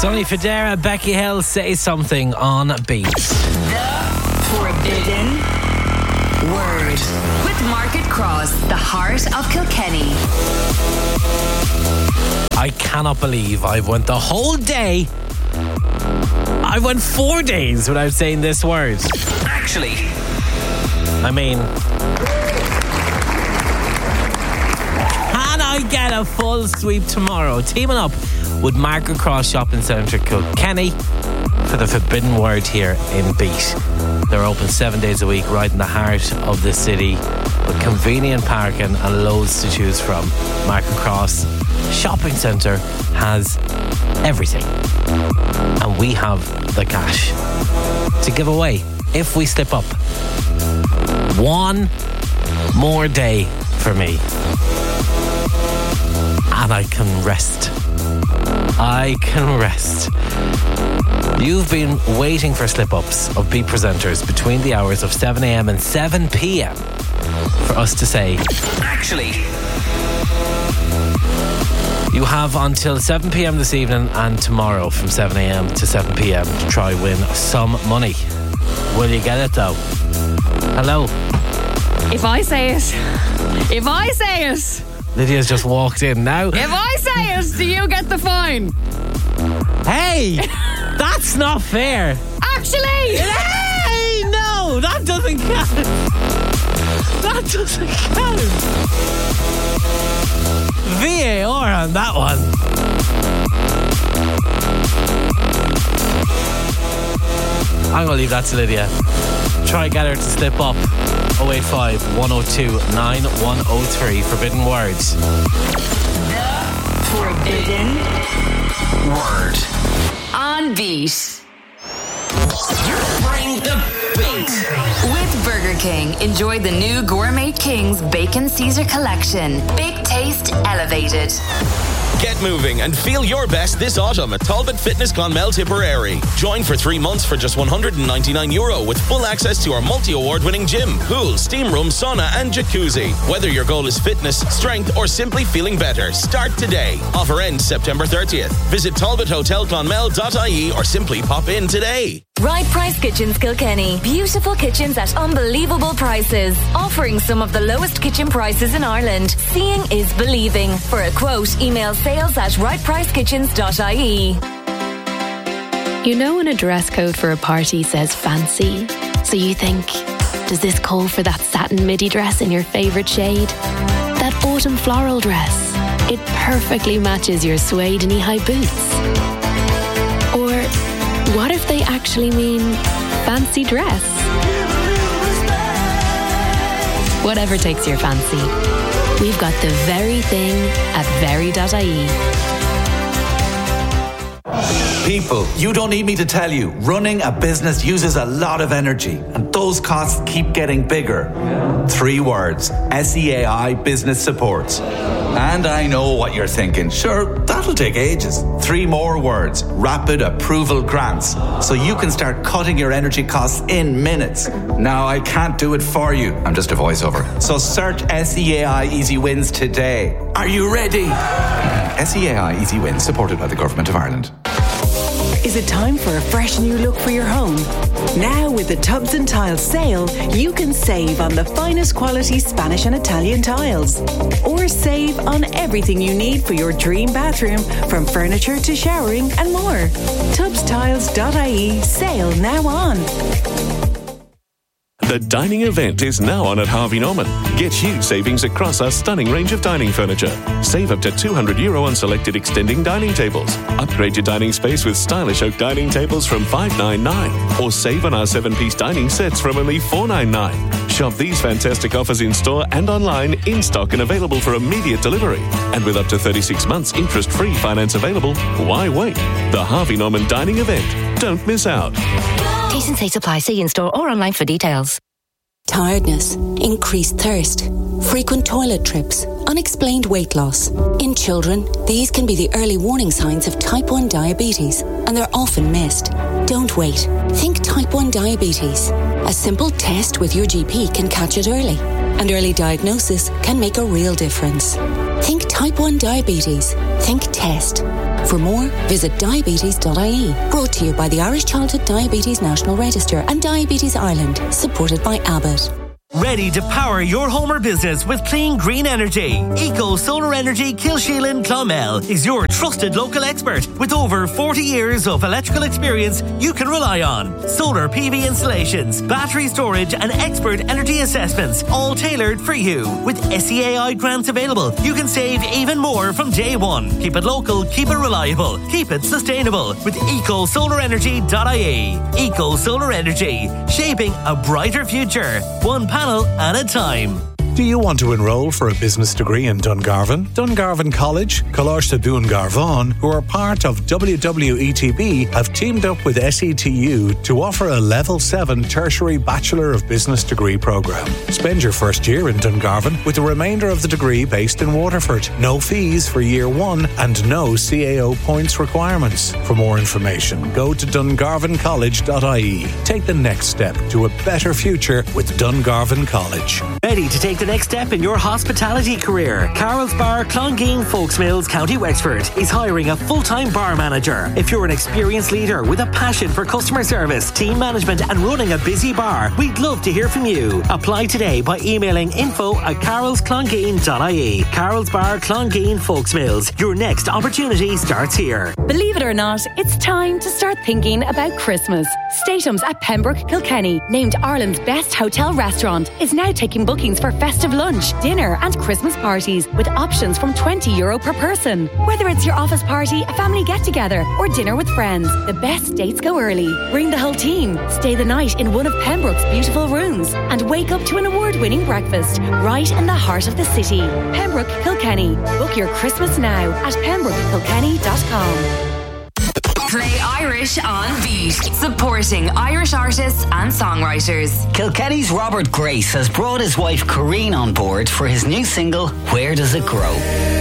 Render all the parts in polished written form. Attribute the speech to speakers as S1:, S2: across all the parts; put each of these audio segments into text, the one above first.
S1: Sonny Fodera, Becky Hill, Say Something on Beat.
S2: The Forbidden Word with Market Cross, the heart of Kilkenny.
S1: I cannot believe I've went the whole day. I went 4 days without saying this word.
S3: Actually,
S1: I mean, can I get a full sweep tomorrow? Teaming up with Market Cross Shopping Centre Kilkenny for the Forbidden Word here in Beat. They're open 7 days a week, right in the heart of the city, with convenient parking and loads to choose from. Market Cross Shopping Centre has everything, and we have the cash to give away if we slip up. One more day for me, and I can rest. I can rest. You've been waiting for slip-ups of Beat presenters between the hours of 7 a.m. and 7 p.m. for us to say,
S3: actually,
S1: you have until 7 p.m. this evening and tomorrow from 7 a.m. to 7 p.m. to try win some money. Will you get it though? Hello?
S4: If I say it,
S1: Lydia's just walked in now.
S4: If I say it, do you get the fine?
S1: Hey! That's not fair.
S4: Actually!
S1: Hey! No! That doesn't count. That doesn't count. VAR on that one. I'm going to leave that to Lydia. Try and get her to slip up. 085 102 9103. Forbidden Words.
S2: The Forbidden
S3: word.
S2: on Beat.
S3: Bring the beat.
S2: With Burger King, enjoy the new Gourmet King's Bacon Caesar Collection. Big taste elevated.
S5: Get moving and feel your best this autumn at Talbot Fitness Clonmel Tipperary. Join for 3 months for just €199 with full access to our multi-award-winning gym, pool, steam room, sauna and jacuzzi. Whether your goal is fitness, strength or simply feeling better, start today. Offer ends September 30th. Visit talbothotelclonmel.ie or simply pop in today.
S6: Right Price Kitchens Kilkenny. Beautiful kitchens at unbelievable prices. Offering some of the lowest kitchen prices in Ireland. Seeing is believing. For a quote, email sales@rightpricekitchens.ie.
S7: You know when a dress code for a party says fancy, so you think, does this call for that satin midi dress in your favourite shade? That autumn floral dress. It perfectly matches your suede knee-high boots. Or what if they actually mean fancy dress? Whatever takes your fancy. We've got the very thing at very.ie.
S8: People, you don't need me to tell you, running a business uses a lot of energy, and those costs keep getting bigger. 3 words, SEAI Business Support. And I know what you're thinking, sure, that'll take ages. 3 more words, Rapid Approval Grants, so you can start cutting your energy costs in minutes. Now, I can't do it for you, I'm just a voiceover. So search SEAI Easy Wins today. Are you ready? SEAI Easy Wins, supported by the Government of Ireland.
S9: Is it time for a fresh new look for your home? Now with the Tubs and Tiles sale, you can save on the finest quality Spanish and Italian tiles. Or save on everything you need for your dream bathroom, from furniture to showering and more. Tubstiles.ie, sale now on.
S10: The dining event is now on at Harvey Norman. Get huge savings across our stunning range of dining furniture. Save up to €200 on selected extending dining tables. Upgrade your dining space with stylish oak dining tables from $599. Or save on our 7-piece dining sets from only $499. Shop these fantastic offers in store and online, in stock and available for immediate delivery. And with up to 36 months interest-free finance available, why wait? The Harvey Norman dining event. Don't miss out.
S11: T&C supply. See in store or online for details.
S12: Tiredness, increased thirst, frequent toilet trips, unexplained weight loss. In children, these can be the early warning signs of type 1 diabetes, and they're often missed. Don't wait. Think type 1 diabetes. A simple test with your GP can catch it early, and early diagnosis can make a real difference. Think type 1 diabetes. Think test. For more, visit diabetes.ie. Brought to you by the Irish Childhood Diabetes National Register and Diabetes Ireland, supported by Abbott.
S13: Ready to power your home or business with clean green energy? Eco Solar Energy Kilsheelan Clonmel is your trusted local expert with over 40 years of electrical experience you can rely on. Solar PV installations, battery storage and expert energy assessments, all tailored for you. With SEAI grants available, you can save even more from day one. Keep it local, keep it reliable, keep it sustainable with ecosolarenergy.ie. Eco Solar Energy, shaping a brighter future. One panel at a time.
S14: Do you want to enrol for a business degree in Dungarvan? Dungarvan College, Colársa Dún Garvan, who are part of WWETB, have teamed up with SETU to offer a Level 7 Tertiary Bachelor of Business degree programme. Spend your first year in Dungarvan with the remainder of the degree based in Waterford. No fees for year one and no CAO points requirements. For more information, go to dungarvancollege.ie. Take the next step to a better future with Dungarvan College.
S13: Ready to take the next step in your hospitality career? Carol's Bar, Clongeen, Folksmills, County Wexford is hiring a full-time bar manager. If you're an experienced leader with a passion for customer service, team management and running a busy bar, we'd love to hear from you. Apply today by emailing info@carolsclongeen.ie. Carol's Bar, Clongeen, Folksmills. Your next opportunity starts here.
S15: Believe it or not, it's time to start thinking about Christmas. Statums at Pembroke Kilkenny, named Ireland's best hotel restaurant, is now taking bookings for festive lunch, dinner and Christmas parties with options from €20 per person. Whether it's your office party, a family get-together or dinner with friends, the best dates go early. Bring the whole team, stay the night in one of Pembroke's beautiful rooms and wake up to an award-winning breakfast right in the heart of the city. Pembroke Kilkenny. Book your Christmas now at pembrokekilkenny.com.
S2: Play Irish on Beat, supporting Irish artists and songwriters.
S16: Kilkenny's Robert Grace has brought his wife Corrine on board for his new single, Where Does It Grow?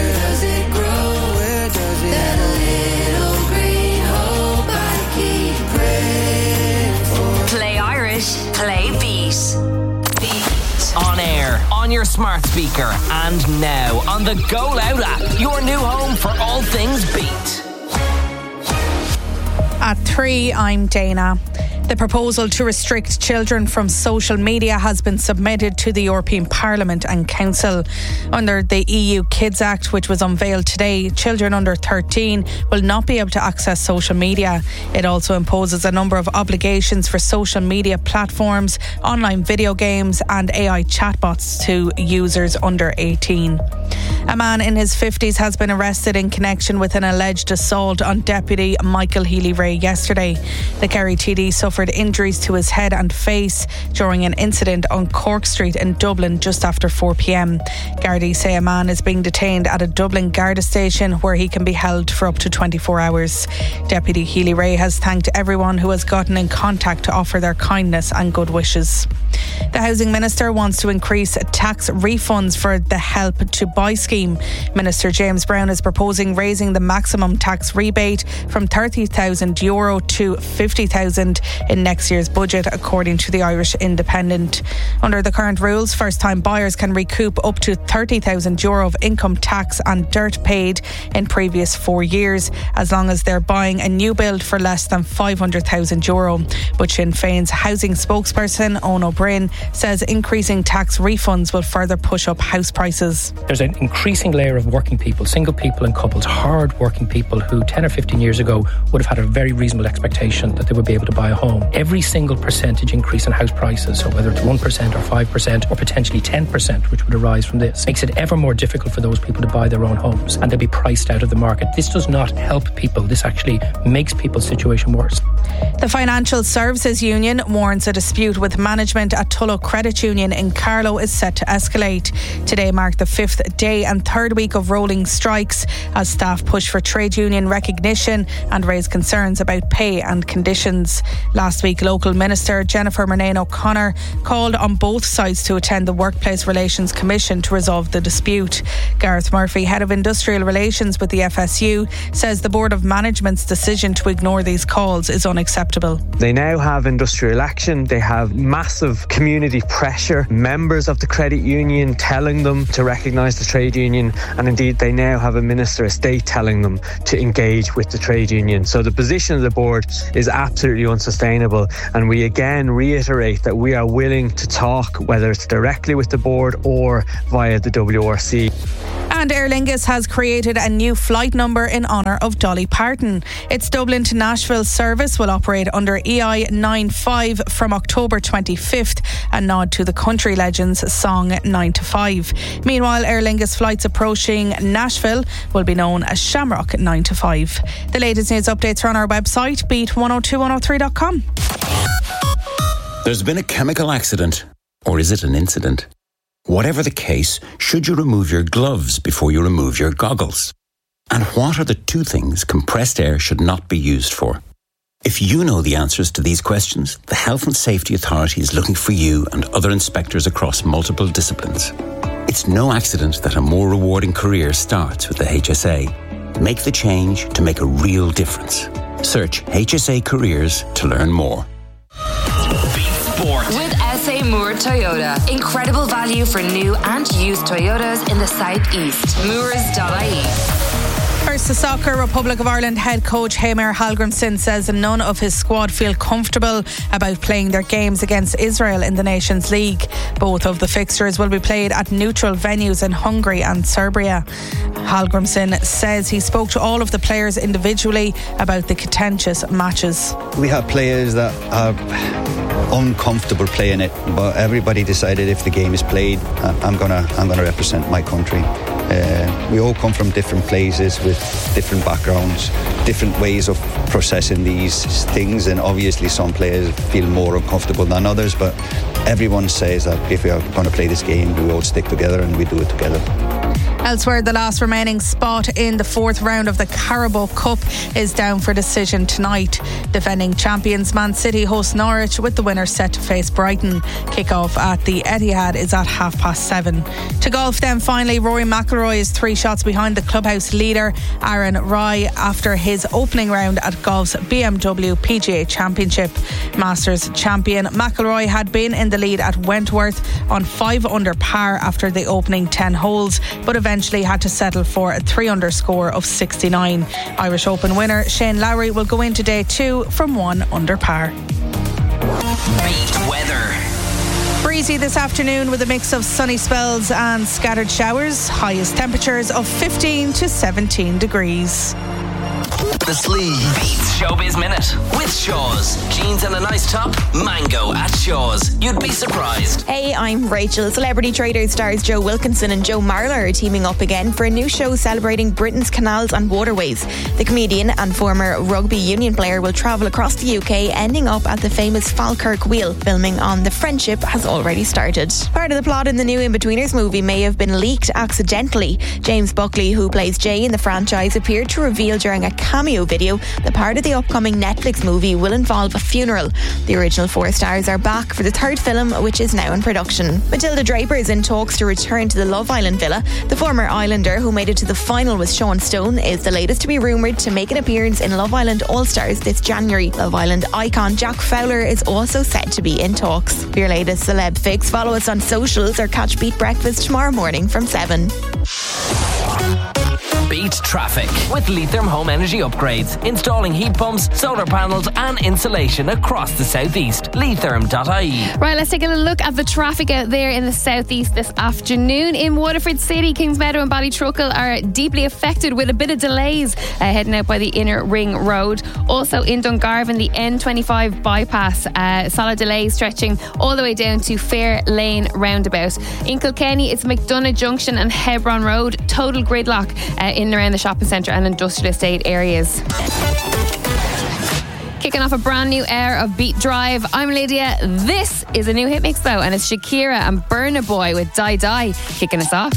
S2: Play Irish, play Beat.
S3: On air, on your smart speaker, and now on the Go Loud app, your new home for all things Beat.
S17: At 3, I'm Dana. The proposal to restrict children from social media has been submitted to the European Parliament and Council. Under the EU Kids Act, which was unveiled today, children under 13 will not be able to access social media. It also imposes a number of obligations for social media platforms, online video games and AI chatbots to users under 18. A man in his 50s has been arrested in connection with an alleged assault on Deputy Michael Healy-Rae yesterday. The Kerry TD suffered injuries to his head and face during an incident on Cork Street in Dublin just after 4 p.m. Gardaí say a man is being detained at a Dublin Garda station where he can be held for up to 24 hours. Deputy Healy-Rae has thanked everyone who has gotten in contact to offer their kindness and good wishes. The Housing Minister wants to increase tax refunds for the Help to Buy scheme. Minister James Brown is proposing raising the maximum tax rebate from €30,000 to €50,000 in next year's budget, according to the Irish Independent. Under the current rules, first-time buyers can recoup up to €30,000 of income tax and dirt paid in previous 4 years, as long as they're buying a new build for less than €500,000. But Sinn Féin's housing spokesperson, Owen O'Brien, says increasing tax refunds will further push up house prices.
S18: There's an increasing layer of working people, single people and couples, hard working people who 10 or 15 years ago would have had a very reasonable expectation that they would be able to buy a home. Every single percentage increase in house prices, so whether it's 1% or 5% or potentially 10%, which would arise from this, makes it ever more difficult for those people to buy their own homes, and they'll be priced out of the market. This does not help people. This actually makes people's situation worse.
S17: The Financial Services Union warns a dispute with management at Tulloch Credit Union in Carlow is set to escalate. Today marked the 5th day and 3rd week of rolling strikes as staff push for trade union recognition and raise concerns about pay and conditions. Last week, local Minister Jennifer Murnane O'Connor called on both sides to attend the Workplace Relations Commission to resolve the dispute. Gareth Murphy, Head of Industrial Relations with the FSU, says the Board of Management's decision to ignore these calls is unacceptable.
S19: They now have industrial action. They have massive of community pressure, members of the credit union telling them to recognise the trade union, and indeed they now have a Minister of State telling them to engage with the trade union. So the position of the board is absolutely unsustainable, and we again reiterate that we are willing to talk, whether it's directly with the board or via the WRC.
S17: And Aer Lingus has created a new flight number in honour of Dolly Parton. Its Dublin to Nashville service will operate under EI 95 from October 25th, a nod to the country legend's song 9 to 5. Meanwhile, Aer Lingus flights approaching Nashville will be known as Shamrock 9 to 5. The latest news updates are on our website, beat102103.com.
S20: There's been a chemical accident, or is it an incident? Whatever the case, should you remove your gloves before you remove your goggles? And what are the two things compressed air should not be used for? If you know the answers to these questions, the Health and Safety Authority is looking for you and other inspectors across multiple disciplines. It's no accident that a more rewarding career starts with the HSA. Make the change to make a real difference. Search HSA Careers to learn more.
S2: With SA Moore Toyota. Incredible value for new and used Toyotas in the southeast. Moores.ie.
S17: First to soccer, Republic of Ireland head coach Heimir Hallgrímsson says none of his squad feel comfortable about playing their games against Israel in the Nations League. Both of the fixtures will be played at neutral venues in Hungary and Serbia. Hallgrímsson says he spoke to all of the players individually about the contentious matches.
S21: We have players that are uncomfortable playing it, but everybody decided if the game is played, I'm gonna represent my country. We all come from different places with different backgrounds, different ways of processing these things, and obviously some players feel more uncomfortable than others, but everyone says that if we are going to play this game, we all stick together and we do it together.
S17: Elsewhere, the last remaining spot in the fourth round of the Carabao Cup is down for decision tonight. Defending champions Man City host Norwich, with the winner set to face Brighton. Kick-off at the Etihad is at 7:30. To golf then, finally, Rory McIlroy is 3 shots behind the clubhouse leader Aaron Rai after his opening round at golf's BMW PGA Championship. Masters champion McIlroy had been in the lead at Wentworth on 5 under par after the opening 10 holes, but eventually had to settle for a 3 under score of 69. Irish Open winner Shane Lowry will go into day 2 from 1 under par.
S3: Beat weather.
S17: Breezy this afternoon with a mix of sunny spells and scattered showers. Highest temperatures of 15 to 17 degrees.
S3: The Sleeve Beats Showbiz Minute with Shaw's. Jeans and a nice top, mango at Shaw's. You'd be surprised.
S22: Hey, I'm Rachel. Celebrity Traders stars Joe Wilkinson and Joe Marler are teaming up again for a new show celebrating Britain's canals and waterways. The comedian and former rugby union player will travel across the UK, ending up at the famous Falkirk Wheel. Filming on The Friendship has already started. Part of the plot in the new In-Betweeners movie may have been leaked accidentally. James Buckley, who plays Jay in the franchise, appeared to reveal during a cameo video that part of the upcoming Netflix movie will involve a funeral. The original 4 stars are back for the 3rd film, which is now in production. Matilda Draper is in talks to return to the Love Island villa. The former Islander, who made it to the final with Sean Stone, is the latest to be rumoured to make an appearance in Love Island All-Stars this January. Love Island icon Jack Fowler is also said to be in talks. For your latest celeb fix, follow us on socials or catch Beat Breakfast tomorrow morning from 7.
S3: Beat traffic with Leitrim Home Energy Upgrades. Installing heat pumps, solar panels and insulation across the southeast. Leitrim.ie.
S4: Right, let's take a little look at the traffic out there in the southeast this afternoon. In Waterford City, Kingsmeadow and Ballytruckle are deeply affected with a bit of delays heading out by the Inner Ring Road. Also in Dungarvan, the N25 bypass, solid delays stretching all the way down to Fair Lane roundabout. In Kilkenny, it's McDonough Junction and Hebron Road. Total gridlock in and around the shopping centre and industrial estate areas. Kicking off a brand new hour of Beat Drive. I'm Lydia. This is a new hit mix though, and it's Shakira and Burna Boy with Die Die kicking us off.